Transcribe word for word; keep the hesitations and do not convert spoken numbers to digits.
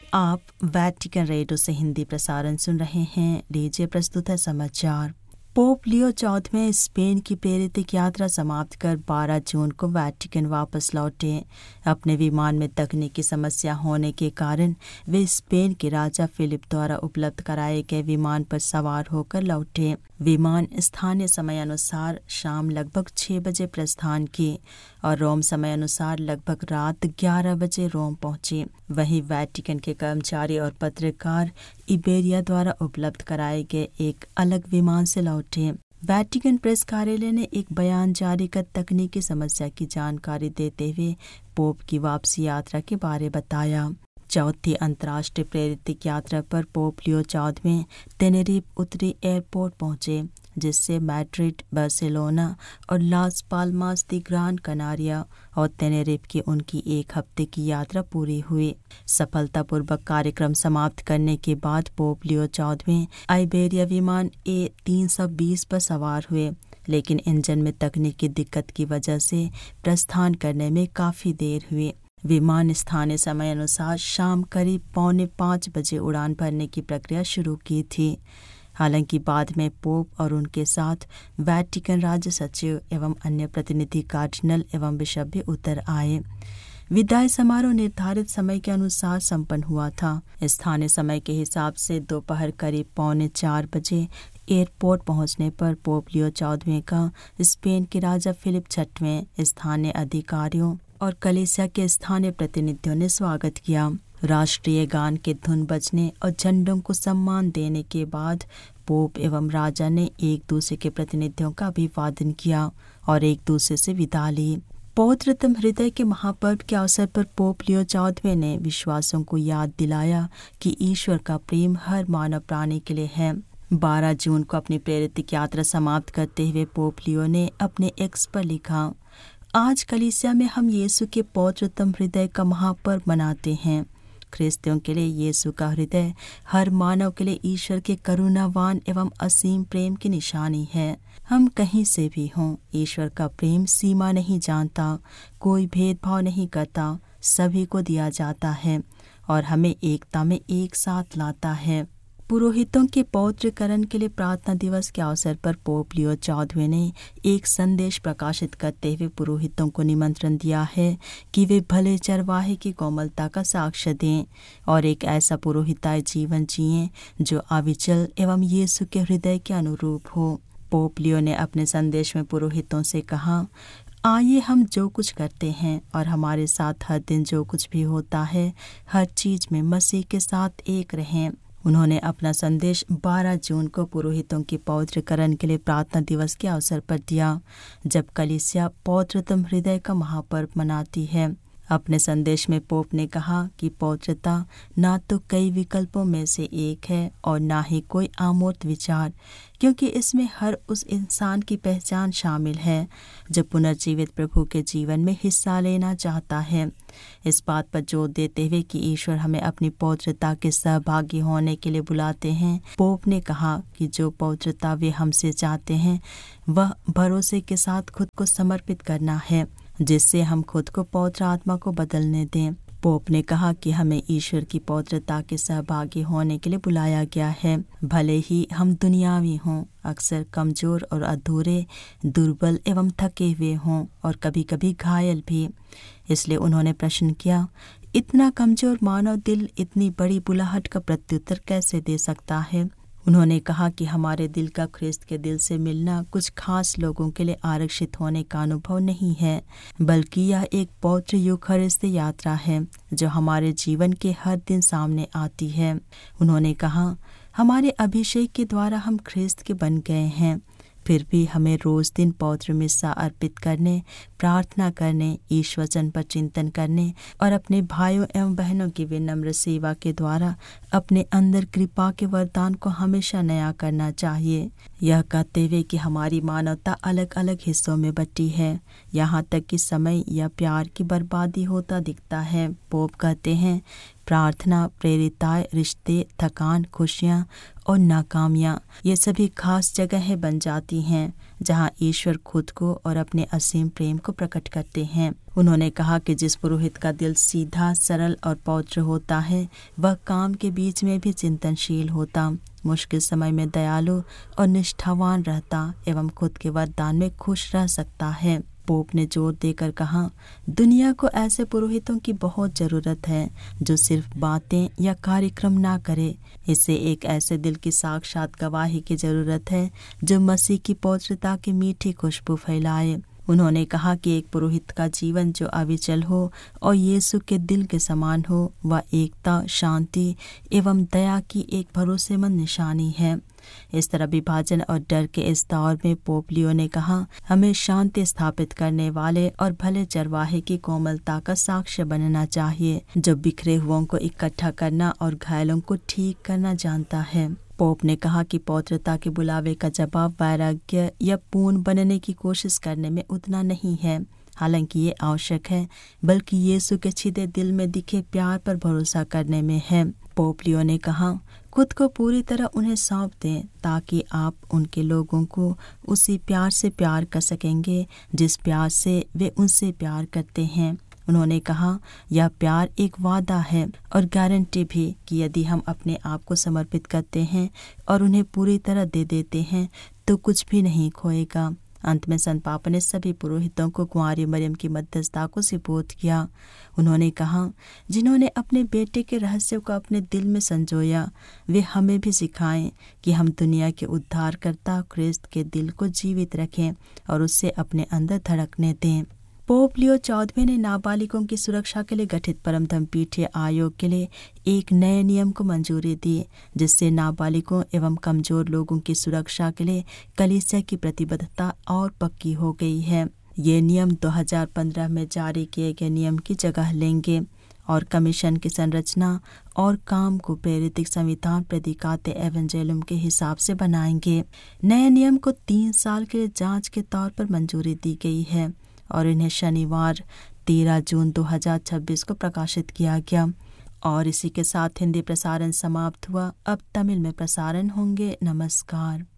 आप Vatican radio से हिंदी प्रसारण सुन रहे हैं। लीजिए प्रस्तुत है समाचार। पोप लियो चौदहवें स्पेन की प्रेरित यात्रा समाप्त कर बारह जून को वैटिकन वापस लौटे। अपने विमान में तकनीकी समस्या होने के कारण वे स्पेन के राजा फिलिप द्वारा उपलब्ध कराए गए विमान पर सवार होकर लौटे। विमान स्थानीय समय अनुसार शाम लगभग छह बजे प्रस्थान की और रोम समय अनुसार लगभग रात ग्यारह बजे रोम पहुंचे। वहीं वैटिकन के कर्मचारी और पत्रकार इबेरिया द्वारा उपलब्ध कराए गए एक अलग विमान से लौटे। वैटिकन प्रेस कार्यालय ने एक बयान जारी कर तकनीकी समस्या की जानकारी देते हुए पोप की वापसी यात्रा के बारे बताया। चौथी अंतर्राष्ट्रीय प्रेरित यात्रा पर पोप लियो चौदहवें टेनेरिफ उत्तरी एयरपोर्ट पहुंचे, जिससे मैड्रिड, बार्सिलोना और लास पाल्मास दी ग्रान कनारिया और टेनेरिफ की उनकी एक हफ्ते की यात्रा पूरी हुई। सफलतापूर्वक कार्यक्रम समाप्त करने के बाद पोप लियो चौदहवें आइबेरिया विमान ए तीन सौ बीस पर सवार हुए, लेकिन इंजन में तकनीकी दिक्कत की वजह से प्रस्थान करने में काफी देर हुई। विमान स्थानीय समय अनुसार शाम करीब पौने पाँच बजे उड़ान भरने की प्रक्रिया शुरू की थी। हालांकि बाद में पोप और उनके साथ वैटिकन राज्य सचिव एवं अन्य प्रतिनिधि, कार्डिनल एवं बिशप भी उतर आए। विदाई समारोह निर्धारित समय के अनुसार संपन्न हुआ था। स्थानीय समय के हिसाब से दोपहर करीब पौने चार बजे एयरपोर्ट पहुंचने पर पोप लियो चौदहवें का स्पेन के राजा फिलिप छठवें, स्थानीय अधिकारियों और कलीसिया के स्थानीय प्रतिनिधियों ने स्वागत किया। राष्ट्रीय गान के धुन बजने और झंडों को सम्मान देने के बाद पोप एवं राजा ने एक दूसरे के प्रतिनिधियों का अभिवादन किया और एक दूसरे से विदा ली। पवित्रतम हृदय के महापर्व के अवसर पर पोप लियो चौदहवें ने विश्वासियों को याद दिलाया कि ईश्वर का प्रेम हर मानव प्राणी के लिए है। बारह जून को अपनी प्रेरित यात्रा समाप्त करते हुए पोप लियो ने अपने एक्स पर लिखा, आज कलीसिया में हम यीशु के पवित्रतम हृदय का महापर्व मनाते हैं। ख्रिस्तियों के लिए यीशु का हृदय हर मानव के लिए ईश्वर के करुणावान एवं असीम प्रेम की निशानी है। हम कहीं से भी हों, ईश्वर का प्रेम सीमा नहीं जानता, कोई भेदभाव नहीं करता, सभी को दिया जाता है और हमें एकता में एक साथ लाता है। पुरोहितों के पवित्रकरण के लिए प्रार्थना दिवस के अवसर पर पोप लियो चौदहवें ने एक संदेश प्रकाशित करते हुए पुरोहितों को निमंत्रण दिया है कि वे भले चरवाहे की कोमलता का साक्ष्य दें और एक ऐसा पुरोहिताई जीवन जिएं जो अविचल एवं यीशु के हृदय के अनुरूप हो। पोप लियो ने अपने संदेश में पुरोहितों से कहा, आइए हम जो कुछ करते हैं और हमारे साथ हर दिन जो कुछ भी होता है, हर चीज में मसीह के साथ एक रहें। उन्होंने अपना संदेश बारह जून को पुरोहितों के पवित्रकरण के लिए प्रार्थना दिवस के अवसर पर दिया, जब कलीसिया पवित्रतम हृदय का महापर्व मनाती है। अपने संदेश में पोप ने कहा कि पवित्रता ना तो कई विकल्पों में से एक है और ना ही कोई अमूर्त विचार, क्योंकि इसमें हर उस इंसान की पहचान शामिल है जो पुनर्जीवित प्रभु के जीवन में हिस्सा लेना चाहता है। इस बात पर जोर देते हुए कि ईश्वर हमें अपनी पवित्रता के सहभागी होने के लिए बुलाते हैं, पोप ने कहा कि जो पवित्रता वे हमसे चाहते हैं वह भरोसे के साथ खुद को समर्पित करना है, जिससे हम खुद को पवित्र आत्मा को बदलने दें। पोप ने कहा कि हमें ईश्वर की पवित्रता के सहभागी होने के लिए बुलाया गया है, भले ही हम दुनियावी हों, अक्सर कमजोर और अधूरे, दुर्बल एवं थके हुए हों और कभी कभी घायल भी। इसलिए उन्होंने प्रश्न किया, इतना कमजोर मानव दिल इतनी बड़ी बुलाहट का प्रत्युत्तर कैसे दे सकता है? उन्होंने कहा कि हमारे दिल का ख्रिस्त के दिल से मिलना कुछ खास लोगों के लिए आरक्षित होने का अनुभव नहीं है, बल्कि यह एक पवित्र यूखरिस्त यात्रा है जो हमारे जीवन के हर दिन सामने आती है। उन्होंने कहा, हमारे अभिषेक के द्वारा हम ख्रिस्त के बन गए हैं, फिर भी हमें रोज दिन पवित्र मिस्सा अर्पित करने, प्रार्थना करने, ईश्वर वचन पर चिंतन करने और अपने भाइयों एवं बहनों की विनम्र सेवा के द्वारा अपने अंदर कृपा के वरदान को हमेशा नया करना चाहिए। यह कहते हुए कि हमारी मानवता अलग अलग हिस्सों में बटी है, यहाँ तक कि समय या प्यार की बर्बादी होता दिखता है। पोप कहते हैं, प्रार्थना, प्रेरिताएं, रिश्ते, थकान, खुशियाँ और नाकामियाँ, ये सभी खास जगहें बन जाती हैं, जहां ईश्वर खुद को और अपने असीम प्रेम को प्रकट करते हैं। उन्होंने कहा कि जिस पुरोहित का दिल सीधा, सरल और पवित्र होता है, वह काम के बीच में भी चिंतनशील होता, मुश्किल समय में दयालु और निष्ठावान रहता एवं खुद के वरदान में खुश रह सकता है। पोप ने जोर देकर कहा, दुनिया को ऐसे पुरोहितों की बहुत जरूरत है जो सिर्फ बातें या कार्यक्रम ना करे। इसे एक ऐसे दिल की साक्षात गवाही की जरूरत है जो मसीह की पवित्रता की मीठी खुशबू फैलाए। उन्होंने कहा कि एक पुरोहित का जीवन जो अविचल हो और यीशु के दिल के समान हो, वह एकता, शांति एवं दया की एक भरोसेमंद निशानी है। इस तरह विभाजन और डर के इस दौर में पोप लियो ने कहा, हमें शांति स्थापित करने वाले और भले चरवाहे की कोमलता का साक्ष्य बनना चाहिए, जो बिखरे हुओं को इकट्ठा करना और घायलों को ठीक करना जानता है। पोप ने कहा कि पवित्रता के बुलावे का जवाब वैराग्य या पूर्ण बनने की कोशिश करने में उतना नहीं है, हालांकि ये आवश्यक है, बल्कि यीशु के छिदे दिल में दिखे प्यार पर भरोसा करने में है। पोप लियो ने कहा, खुद को पूरी तरह उन्हें सौंप दें ताकि आप उनके लोगों को उसी प्यार से प्यार कर सकेंगे जिस प्यार से वे उनसे प्यार करते हैं। उन्होंने कहा, यह प्यार एक वादा है और गारंटी भी कि यदि हम अपने आप को समर्पित करते हैं और उन्हें पूरी तरह दे देते हैं तो कुछ भी नहीं खोएगा। अंत में संत पापा ने सभी पुरोहितों को कुंवारी मरियम की मध्यस्थता को सुपुर्द किया। उन्होंने कहा, जिन्होंने अपने बेटे के रहस्य को अपने दिल में संजोया, वे हमें भी सिखाएं कि हम दुनिया के उद्धारकर्ता क्रिस्त के दिल को जीवित रखें और उससे अपने अंदर धड़कने दें। पोप लियो चौदहवें ने नाबालिगों की सुरक्षा के लिए गठित परम धर्मपीठीय आयोग के लिए एक नए नियम को मंजूरी दी, जिससे नाबालिगों एवं कमजोर लोगों की सुरक्षा के लिए कलीसिया की प्रतिबद्धता और पक्की हो गई है। ये नियम दो हज़ार पंद्रह में जारी किए गए नियम की जगह लेंगे और कमीशन की संरचना और काम को प्रेरित संविधान प्रेदिकाते एवेंजेलियम के हिसाब से बनाएंगे। नए नियम को तीन साल के लिए जांच के तौर पर मंजूरी दी गई है और इन्हें शनिवार तेरह जून दो हज़ार छब्बीस को प्रकाशित किया गया। और इसी के साथ हिंदी प्रसारण समाप्त हुआ। अब तमिल में प्रसारण होंगे। नमस्कार।